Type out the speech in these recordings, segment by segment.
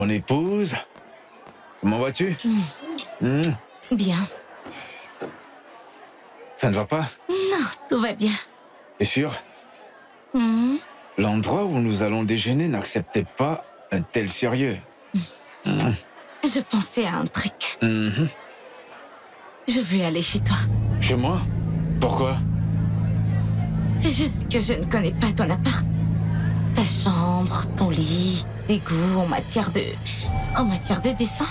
Mon épouse. Comment vas-tu? Bien. Ça ne va pas? Non, tout va bien. T'es sûr? Hmm. L'endroit où nous allons déjeuner n'acceptait pas un tel sérieux. Je pensais à un truc. Mhm. Je veux aller chez toi. Chez moi? Pourquoi? C'est juste que je ne connais pas ton appart. Ta chambre, ton lit, tes goûts en matière de dessin.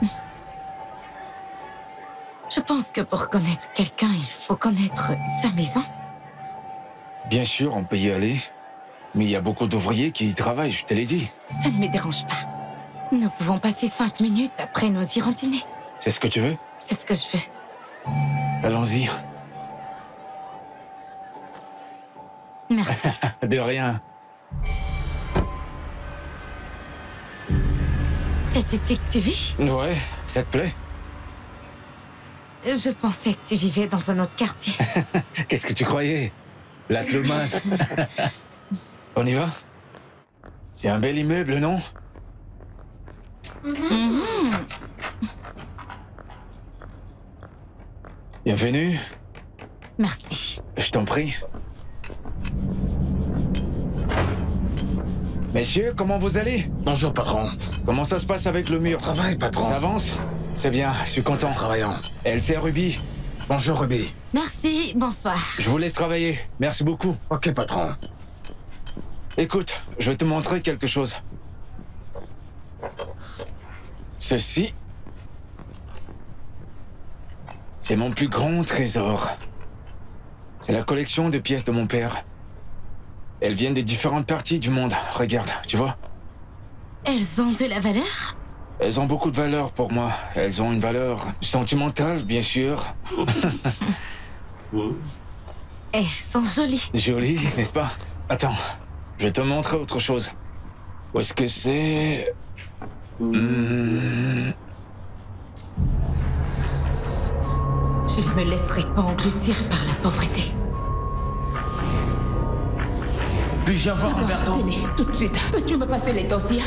Je pense que pour connaître quelqu'un, il faut connaître sa maison. Bien sûr, on peut y aller. Mais il y a beaucoup d'ouvriers qui y travaillent, je te l'ai dit. Ça ne me dérange pas. Nous pouvons passer 5 minutes, après nous irons dîner. C'est ce que tu veux? C'est ce que je veux. Allons-y. Merci. De rien. C'est ici que tu vis? Ouais, ça te plaît? Je pensais que tu vivais dans un autre quartier. Qu'est-ce que tu croyais? Las Lomas. On y va? C'est un bel immeuble, non? Bienvenue. Merci. Je t'en prie. Messieurs, comment vous allez? Bonjour, patron. Comment ça se passe avec le mur? Travail, patron. Ça avance? C'est bien, je suis content. Travaillant. Elle, c'est Ruby. Bonjour, Ruby. Merci, bonsoir. Je vous laisse travailler. Merci beaucoup. Ok, patron. Écoute, je vais te montrer quelque chose. Ceci, c'est mon plus grand trésor. C'est la collection de pièces de mon père. Elles viennent des différentes parties du monde. Regarde, tu vois? Elles ont de la valeur? Elles ont beaucoup de valeur pour moi. Elles ont une valeur sentimentale, bien sûr. Elles sont jolies. Jolie, n'est-ce pas? Attends, je vais te montrer autre chose. Où est-ce que c'est? Je ne me laisserai pas engloutir par la pauvreté. Puis-je avoir un verre d'eau? Tenez, tout de suite. Peux-tu me passer les tortillas?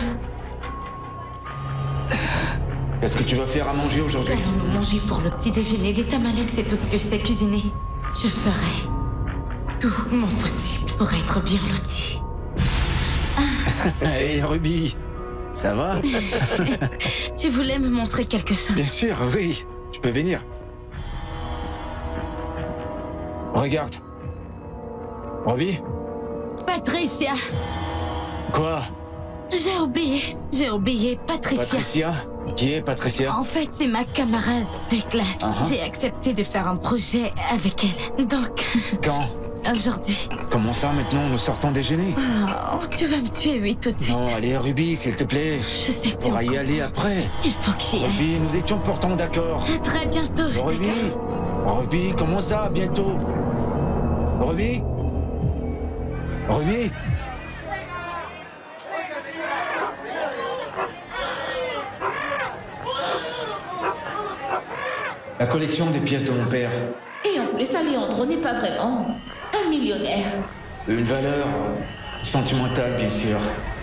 Qu'est-ce que tu vas faire à manger aujourd'hui? Allons-nous manger pour le petit déjeuner des tamales, c'est tout ce que je sais cuisiner. Je ferai tout mon possible pour être bien lotie. Hey Ruby, ça va? Tu voulais me montrer quelque chose? Bien sûr, oui. Tu peux venir. Regarde. Ruby? Patricia! Quoi? J'ai oublié Patricia. Patricia? Qui est Patricia? En fait, c'est ma camarade de classe. Uh-huh. J'ai accepté de faire un projet avec elle. Donc, Quand? aujourd'hui. Comment ça maintenant? Nous sortons déjeuner? Oh, tu vas me tuer, oui, tout de suite. Non, allez Ruby, s'il te plaît. Je sais que tu On va me y comprends. aller après. Il faut que j'y aille. Ruby, nous étions pourtant d'accord. À très bientôt. Ruby? d'accord? Ruby, comment ça, bientôt? Ruby? Ruby? La collection des pièces de mon père. Et en plus, Alejandro n'est pas vraiment un millionnaire. Une valeur sentimentale, bien sûr.